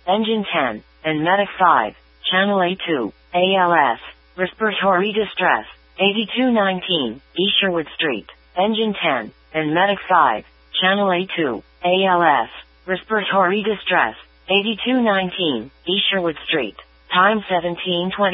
Engine 10, and Medic 5, Channel A2, ALS, Respiratory Distress, 8219, E Sherwood Street, Engine 10, and Medic 5, Channel A2, ALS, Respiratory Distress, 8219, E Sherwood Street, time 17:20.